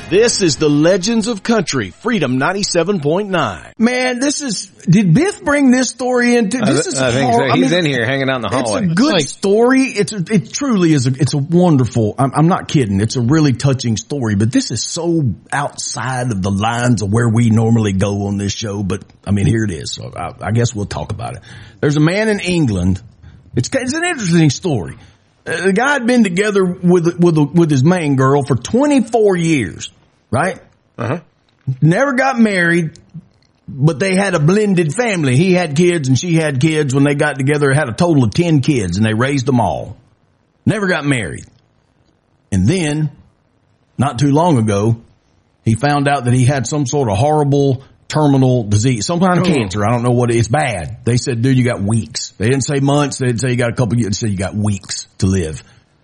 This is the Legends of Country, Freedom 97.9. Man, did Biff bring this story into, this is I think so. He's in here hanging out in the hallway. It's a good story. It truly is it's a wonderful, I'm not kidding. It's a really touching story, but this is so outside of the lines of where we normally go on this show. But I mean, here it is. So I guess we'll talk about it. There's a man in England. It's an interesting story. The guy had been together with his main girl for 24 years, right? Uh-huh. Never got married, but they had a blended family. He had kids and she had kids. When they got together, had a total of 10 kids and they raised them all. Never got married. And then, not too long ago, he found out that he had some sort of horrible terminal disease, some kind of cancer. I don't know what it's bad. They said, dude, you got weeks. They didn't say months. They didn't say you got a couple years. They said you got weeks to live.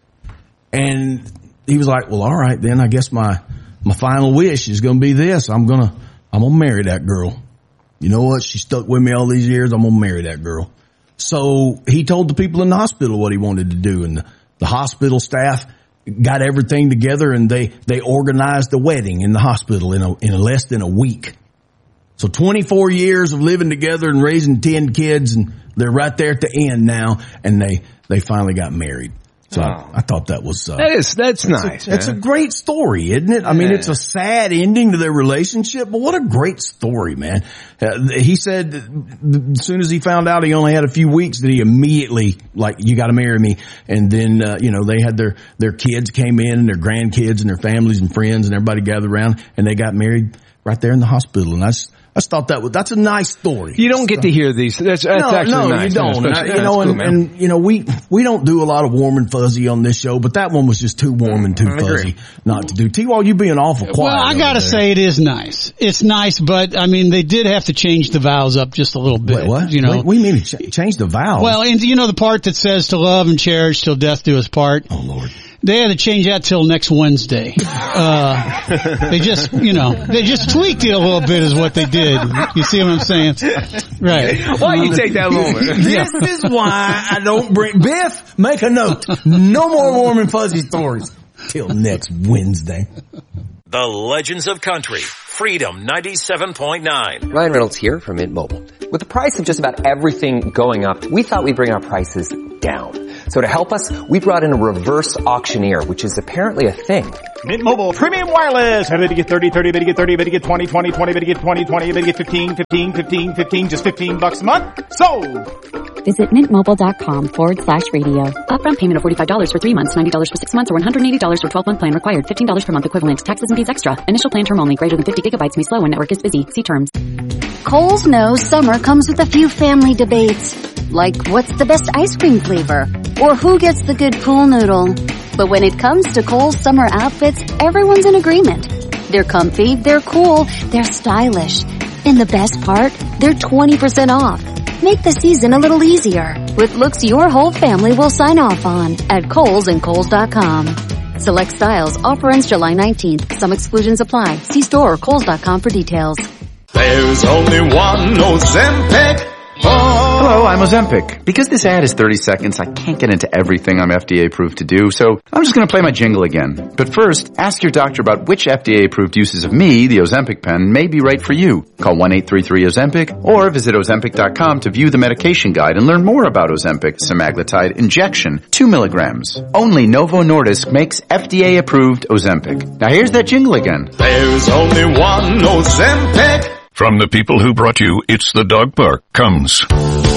And he was like, well, all right, then I guess my final wish is going to be this. I'm going to marry that girl. You know what? She stuck with me all these years. I'm going to marry that girl. So he told the people in the hospital what he wanted to do. And the hospital staff got everything together and they organized the wedding in the hospital in less than a week. So 24 years of living together and raising 10 kids, and they're right there at the end now, and they finally got married. So I thought that was that's nice. It's a great story, isn't it? I mean, it's a sad ending to their relationship, but what a great story, man. He said as soon as he found out he only had a few weeks that he immediately, like, you got to marry me. And then they had their kids came in and their grandkids and their families and friends and everybody gathered around and they got married right there in the hospital. And I just thought that's a nice story. You don't get to hear these. That's actually nice. No, you don't. Cool, we don't do a lot of warm and fuzzy on this show, but that one was just too warm and too fuzzy not to do. T-Wall, you being awful quiet. Well, I gotta say it is nice. It's nice, but I mean, they did have to change the vows up just a little bit. Wait, what? What do you mean change the vows? Well, and the part that says to love and cherish till death do us part. Oh, Lord. They had to change that till next Wednesday. They just tweaked it a little bit is what they did. You see what I'm saying? Right. Why you take that moment? This is why I don't bring Biff, make a note. No more warm and fuzzy stories till next Wednesday. The Legends of Country, Freedom 97.9. Ryan Reynolds here from Mint Mobile. With the price of just about everything going up, we thought we'd bring our prices down. So to help us, we brought in a reverse auctioneer, which is apparently a thing. Mint Mobile Premium Wireless. How did you get 30, 30, bid you get 30, bid you get 20, 20, 20, bid you get 20, 20, bid you get 15, 15, 15, 15, just $15 a month? Sold! Visit mintmobile.com/radio. Upfront payment of $45 for 3 months, $90 for 6 months, or $180 for 12-month plan required. $15 per month equivalent. Taxes and fees extra. Initial plan term only. Greater than 50 gigabytes may slow when network is busy. See terms. Kohl's knows summer comes with a few family debates. Like, what's the best ice cream flavor? Or who gets the good pool noodle? But when it comes to Kohl's summer outfits, everyone's in agreement. They're comfy, they're cool, they're stylish. And the best part? They're 20% off. Make the season a little easier with looks your whole family will sign off on at Kohl's and Kohl's.com. Select styles. Offer ends July 19th. Some exclusions apply. See store or Kohl's.com for details. There's only one Ozempic. Hello, I'm Ozempic. Because this ad is 30 seconds, I can't get into everything I'm FDA approved to do, so I'm just going to play my jingle again. But first, ask your doctor about which FDA approved uses of me, the Ozempic pen, may be right for you. Call 1-833-OZEMPIC or visit Ozempic.com to view the medication guide and learn more about Ozempic semaglutide injection, 2 milligrams. Only Novo Nordisk makes FDA approved Ozempic. Now here's that jingle again. There's only one Ozempic. From the people who brought you It's the Dog Park comes